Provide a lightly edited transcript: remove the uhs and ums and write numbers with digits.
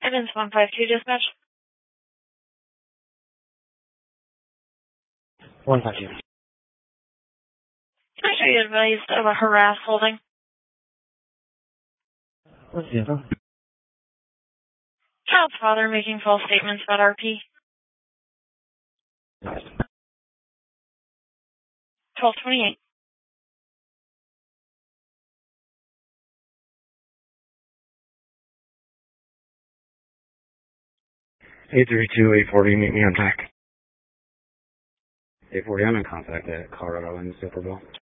Evans 152 dispatch. 152. Can I show you advised of a harass holding? What's the info? Child's father making false statements about RP. 1228. 832-840, meet me on TAC. 840, I'm in contact at Colorado and Silverville.